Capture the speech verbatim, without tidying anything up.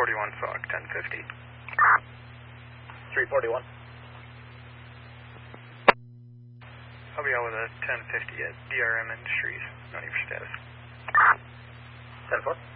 forty-one Fog, ten fifty. three forty-one. I'll be out with a ten fifty at D R M Industries. Not your status. ten four.